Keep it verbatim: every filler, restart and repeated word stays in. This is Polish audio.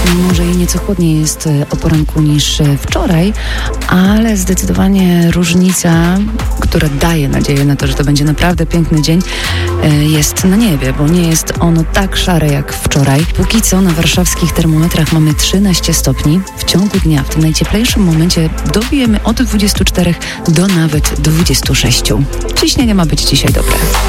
Może i nieco chłodniej jest o poranku niż wczoraj, ale zdecydowanie różnica, która daje nadzieję na to, że to będzie naprawdę piękny dzień, jest na niebie, bo nie jest ono tak szare jak wczoraj. Póki co na warszawskich termometrach mamy trzynaście stopni. W ciągu dnia, w tym najcieplejszym momencie, dobijemy od dwudziestu czterech do nawet dwudziestu sześciu. Ciśnienie ma być dzisiaj dobre.